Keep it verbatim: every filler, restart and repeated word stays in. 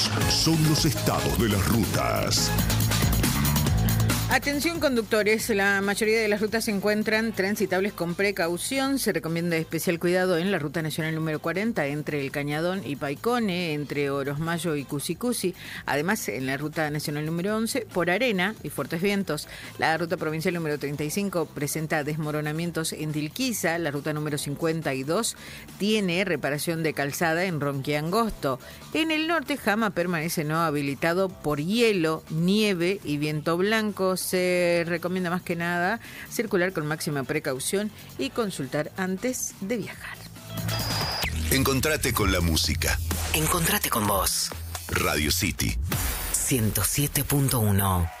Estos son los estados de las rutas. Atención conductores, la mayoría de las rutas se encuentran transitables con precaución. Se recomienda especial cuidado en la ruta nacional número cuarenta entre el Cañadón y Paicone, entre Orosmayo y Cusicusi. Además, en la ruta nacional número once, por arena y fuertes vientos. La ruta provincial número treinta y cinco presenta desmoronamientos en Tilquiza. La ruta número cincuenta y dos tiene reparación de calzada en Ronquiangosto. En el norte, Jama permanece no habilitado por hielo, nieve y viento blanco. Se recomienda más que nada circular con máxima precaución y consultar antes de viajar. Encontrate con la música. Encontrate con vos. Radio City ciento siete punto uno.